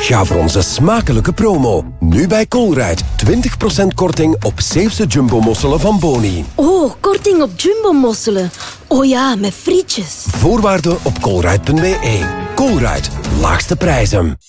Ga voor onze smakelijke promo. Nu bij Colruyt. 20% korting op Zeeuwse jumbo-mosselen van Boni. Oh, korting op jumbo-mosselen. Oh ja, met frietjes. Voorwaarden op colruyt.be. Colruyt. Laagste prijzen.